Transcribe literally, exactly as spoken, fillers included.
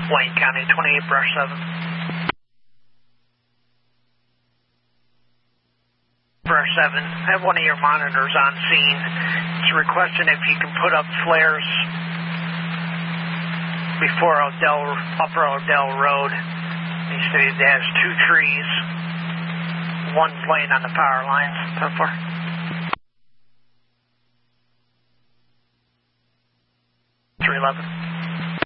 Wayne County, twenty-eight brush seven. Brush seven, I have one of your monitors on scene. It's requesting if you can put up flares before Odell, Upper Odell Road. He stated it has two trees. One's laying on the power lines. ten four. three eleven.